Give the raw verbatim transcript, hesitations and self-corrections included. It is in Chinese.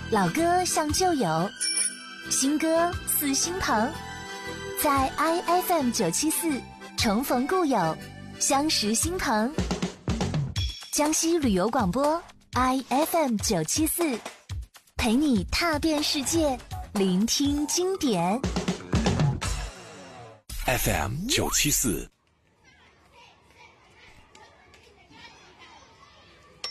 老歌像旧友，新歌似新朋，在 I F M 九七四重逢故友，相识新朋。江西旅游广播 I F M 九七四，陪你踏遍世界，聆听经典。 F M 九七四